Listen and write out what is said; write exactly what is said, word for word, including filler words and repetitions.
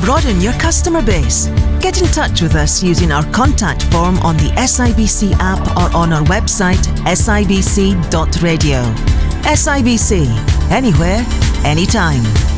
broaden your customer base? Get in touch with us using our contact form on the S I B C app or on our website S I B C dot radio. S I B C, anywhere, anytime.